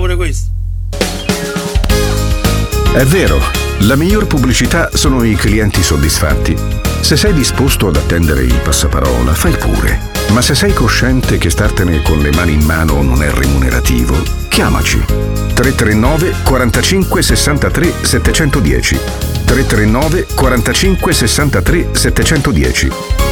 pure questo. È vero, la miglior pubblicità sono i clienti soddisfatti. Se sei disposto ad attendere il passaparola, fai pure. Ma se sei cosciente che startene con le mani in mano non è remunerativo, chiamaci. 339 45 63 710. 339 45 63 710.